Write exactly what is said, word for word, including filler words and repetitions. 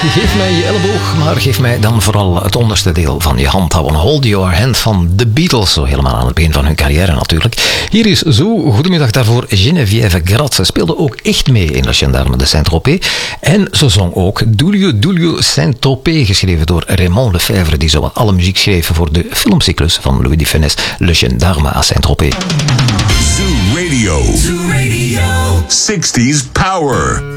Geef mij je elleboog, maar geef mij dan vooral het onderste deel van je handhouden. Hold Your Hand van The Beatles, zo helemaal aan het begin van hun carrière natuurlijk. Hier is zo, goedemiddag daarvoor, Geneviève Grat. Ze speelde ook echt mee in Le Gendarme de Saint-Tropez. En ze zong ook Doulio Doulio Saint-Tropez, geschreven door Raymond Lefebvre, die zowat alle muziek schreef voor de filmcyclus van Louis de Funès, Le Gendarme à Saint-Tropez. Zoo Radio. Zoo Radio. sixties Power.